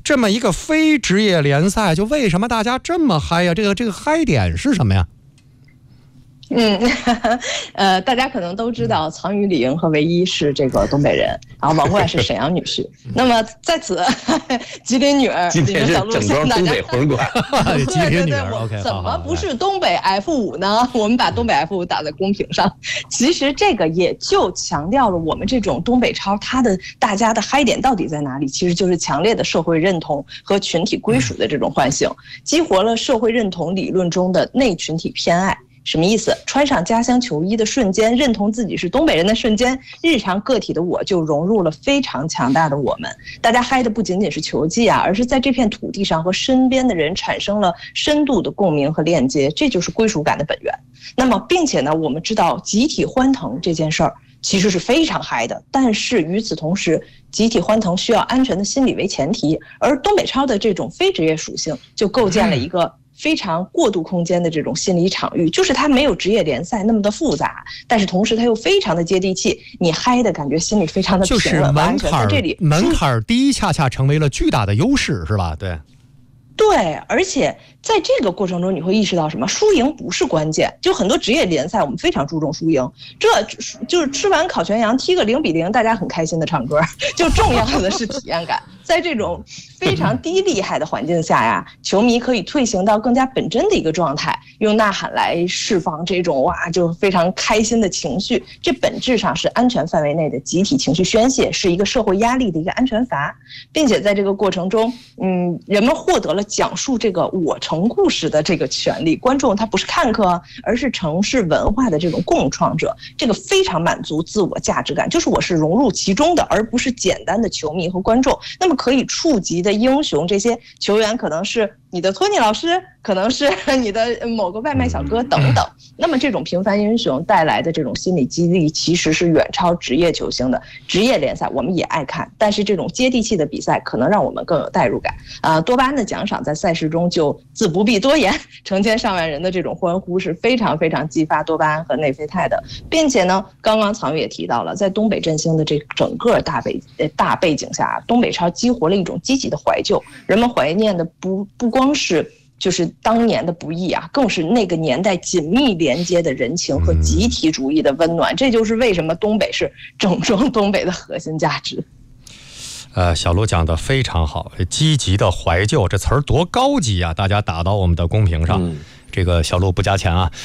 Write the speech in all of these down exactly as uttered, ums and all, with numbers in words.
这么一个非职业联赛，就为什么大家这么嗨呀？这个这个嗨点是什么呀？ 嗯，呃，大家可能都知道，曹禺、李莹和唯一是这个东北人，然后王冠是沈阳女婿。那么在此，吉林女儿， 今天是整装东北魂馆， 吉林女儿 ，OK， 怎么不是东北 F 五 呢？我们把东北 F 五 打在公屏上。其实这个也就强调了我们这种东北超，它的大家的嗨点到底在哪里？其实就是强烈的社会认同和群体归属的这种唤醒，激活了社会认同理论中的内群体偏爱。什么意思？穿上家乡球衣的瞬间，认同自己是东北人的瞬间，日常个体的我就融入了非常强大的我们。大家嗨的不仅仅是球技啊，而是在这片土地上和身边的人产生了深度的共鸣和链接，这就是归属感的本源。那么，并且呢，我们知道集体欢腾这件事儿其实是非常嗨的，但是与此同时，集体欢腾需要安全的心理为前提，而东北超的这种非职业属性就构建了一个非常过渡空间的这种心理场域，就是它没有职业联赛那么的复杂，但是同时它又非常的接地气，你嗨的感觉心里非常的平稳， 就是门槛这里门槛低，恰恰成为了巨大的优势，是吧？对。 对，而且在这个过程中，你会意识到什么？输赢不是关键。就很多职业联赛，我们非常注重输赢，这就是吃完烤全羊踢个零比零，大家很开心的唱歌。就重要的是体验感。在这种非常低厉害的环境下呀，球迷可以退行到更加本真的一个状态，用呐喊来释放这种哇就非常开心的情绪。这本质上是安全范围内的集体情绪宣泄，是一个社会压力的一个安全阀，并且在这个过程中，嗯，人们获得了讲述这个我城故事的这个权利。观众他不是看客，而是城市文化的这种共创者，这个非常满足自我价值感，就是我是融入其中的，而不是简单的球迷和观众。那么可以触及的英雄，这些球员可能是你的托尼老师，可能是你的某个外卖小哥等等。那么这种平凡英雄带来的这种心理激励，其实是远超职业球星的。职业联赛我们也爱看，但是这种接地气的比赛可能让我们更有代入感。啊，多巴胺的奖赏在赛事中就自不必多言，成千上万人的这种欢呼是非常非常激发多巴胺和内啡肽的，并且呢，刚刚曹禺也提到了，在东北振兴的这整个大背大背景下，东北超激活了一种积极的怀旧，人们怀念的不不光是就是当年的不易啊，更是那个年代紧密连接的人情和集体主义的温暖。这就是为什么东北是整装东北的核心价值。 呃，小卢讲的非常好，积极的怀旧这词儿多高级啊！大家打到我们的公屏上，嗯、这个小卢不加钱啊。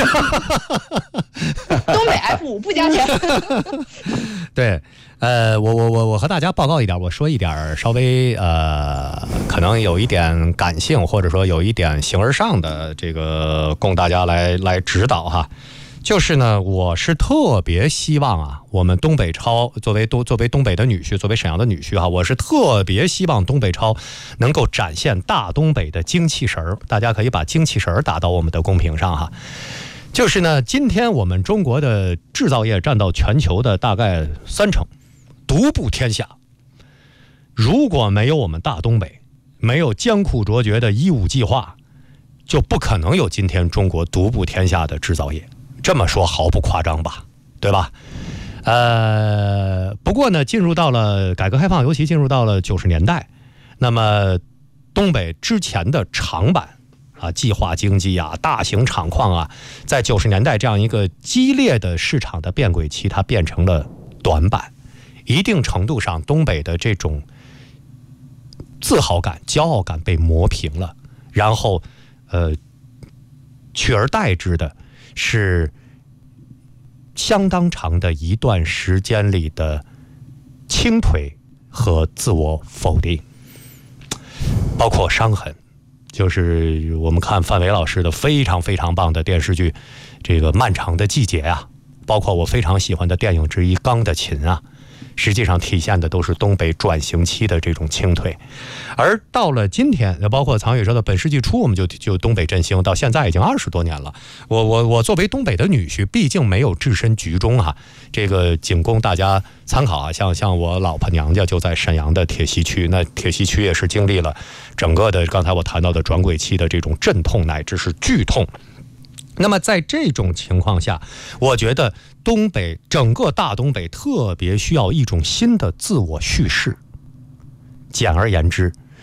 东北 F 五 不加钱。 对，呃，我我我我和大家报告一点，我说一点稍微呃，可能有一点感性，或者说有一点形而上的这个，供大家来来指导哈。就是呢，我是特别希望啊，我们东北超作为东作为东北的女婿，作为沈阳的女婿哈，我是特别希望东北超能够展现大东北的精气神儿。大家可以把精气神儿打到我们的公屏上哈。就是呢，今天我们中国的制造业占到全球的大概三成，独步天下。如果没有我们大东北，没有艰苦卓绝的一五计划，就不可能有今天中国独步天下的制造业。这么说毫不夸张吧，对吧？呃，不过呢，进入到了改革开放，尤其进入到了九十年代，那么东北之前的长板啊，计划经济啊，大型厂矿啊，在九十年代这样一个激烈的市场的变轨期，它变成了短板。一定程度上，东北的这种自豪感、骄傲感被磨平了，然后，呃，取而代之的是相当长的一段时间里的倾颓和自我否定，包括伤痕。就是我们看范伟老师的非常非常棒的电视剧这个漫长的季节啊，包括我非常喜欢的电影之一《钢的琴》啊，实际上体现的都是东北转型期的这种倾颓。而到了今天，包括曹禺说的本世纪初我们就就东北振兴，到现在已经二十多年了。我我我作为东北的女婿，毕竟没有置身局中哈、啊，这个仅供大家参考啊。像像我老婆娘家就在沈阳的铁西区，那铁西区也是经历了整个的刚才我谈到的转轨期的这种阵痛乃至是剧痛。那么在这种情况下，我觉得东北整个大东北特别需要一种新的自我叙事。简而言之，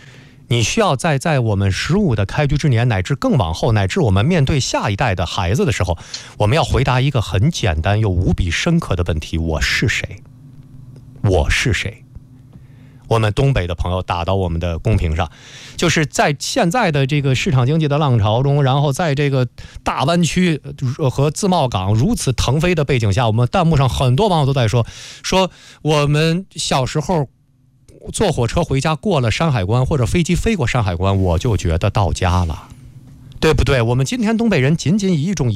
你需要在在我们十五的开局之年，乃至更往后，乃至我们面对下一代的孩子的时候，我们要回答一个很简单又无比深刻的问题：我是谁？我是谁？我们东北的朋友打到我们的公屏上，就是在现在的这个市场经济的浪潮中，然后在这个大湾区和自贸港如此腾飞的背景下，我们弹幕上很多网友都在说，说我们小时候坐火车回家过了山海关，或者飞机飞过山海关，我就觉得到家了，对不对？我们今天东北人仅仅以一种